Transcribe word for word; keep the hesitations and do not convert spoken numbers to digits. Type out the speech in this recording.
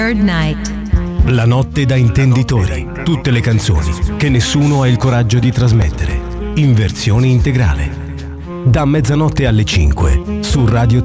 Scared Night. La notte da intenditori. Tutte le canzoni che nessuno ha il coraggio di trasmettere. In versione integrale. Da mezzanotte alle cinque su Radio